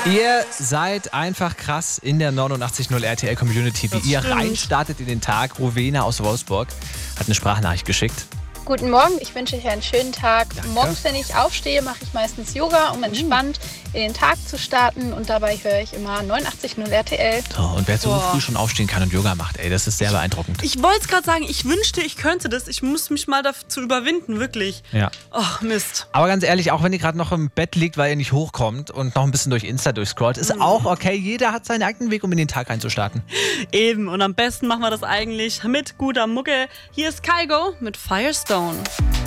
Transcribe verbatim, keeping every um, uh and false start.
Ihr seid einfach krass in der neunundachtzig Komma null R T L Community, wie Das ihr stimmt. reinstartet in den Tag. Rowena aus Wolfsburg hat eine Sprachnachricht geschickt. Guten Morgen, ich wünsche euch einen schönen Tag. Danke. Morgens, wenn ich aufstehe, mache ich meistens Yoga, um entspannt in den Tag zu starten. Und dabei höre ich immer neunundachtzig Komma null R T L. So, und wer so Boah. früh schon aufstehen kann und Yoga macht, ey, das ist sehr beeindruckend. Ich wollte es gerade sagen, ich wünschte, ich könnte das. Ich muss mich mal dazu überwinden, wirklich. Ja. Ach, Mist. Aber ganz ehrlich, auch wenn ihr gerade noch im Bett liegt, weil ihr nicht hochkommt und noch ein bisschen durch Insta durchscrollt, ist auch okay. Jeder hat seinen eigenen Weg, um in den Tag reinzustarten. Eben, und am besten machen wir das eigentlich mit guter Mucke. Hier ist Kygo mit Firestone.